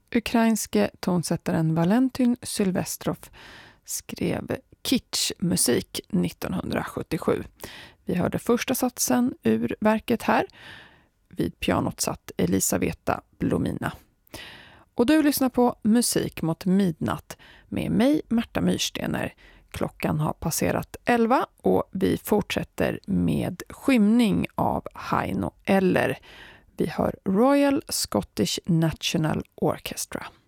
Ukrainske tonsättaren Valentin Sylvestrov skrev kitschmusik 1977. Vi hörde första satsen ur verket här. Vid pianot satt Elisaveta Blomina. Och du lyssnar på Musik mot midnatt med mig, Märta Myrstener. Klockan har passerat 11 och vi fortsätter med skymning av Heino Eller. Vi hör Royal Scottish National Orchestra.